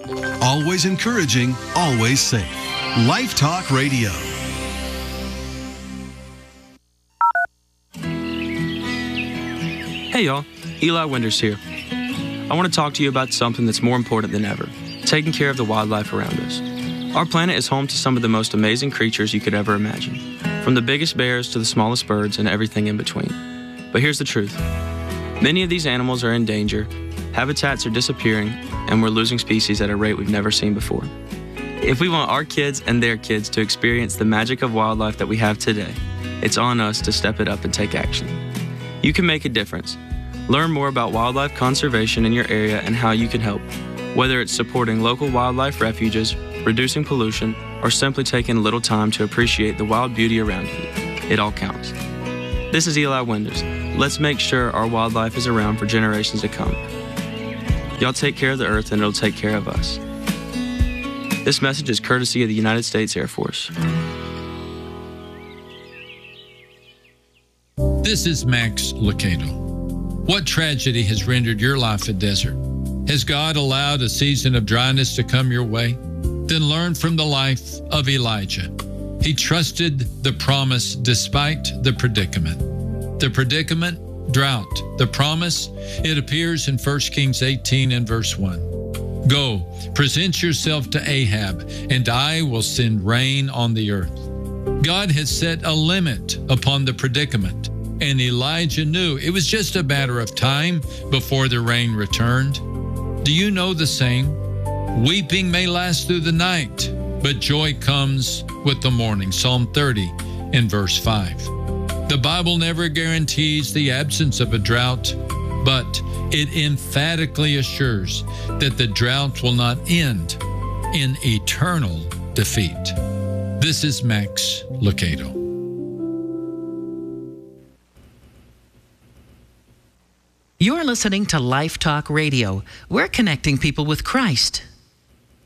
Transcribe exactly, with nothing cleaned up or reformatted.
Always encouraging, always safe. Life Talk Radio. Hey y'all, Eli Winders here. I want to talk to you about something that's more important than ever, taking care of the wildlife around us. Our planet is home to some of the most amazing creatures you could ever imagine, from the biggest bears to the smallest birds and everything in between. But here's the truth. Many of these animals are in danger, habitats are disappearing, and we're losing species at a rate we've never seen before. If we want our kids and their kids to experience the magic of wildlife that we have today, it's on us to step it up and take action. You can make a difference. Learn more about wildlife conservation in your area and how you can help, whether it's supporting local wildlife refuges, reducing pollution, or simply taking a little time to appreciate the wild beauty around you. It all counts. This is Eli Winders. Let's make sure our wildlife is around for generations to come. Y'all take care of the earth and it'll take care of us. This message is courtesy of the United States Air Force. This is Max Lucado. What tragedy has rendered your life a desert? Has God allowed a season of dryness to come your way? Then learn from the life of Elijah. He trusted the promise despite the predicament. The predicament, drought. The promise, it appears in First Kings eighteen and verse one. Go, present yourself to Ahab, and I will send rain on the earth. God had set a limit upon the predicament, and Elijah knew it was just a matter of time before the rain returned. Do you know the saying? Weeping may last through the night, but joy comes with the morning. Psalm thirty and verse five. The Bible never guarantees the absence of a drought, but it emphatically assures that the drought will not end in eternal defeat. This is Max Lucado. You're listening to Life Talk Radio. We're connecting people with Christ.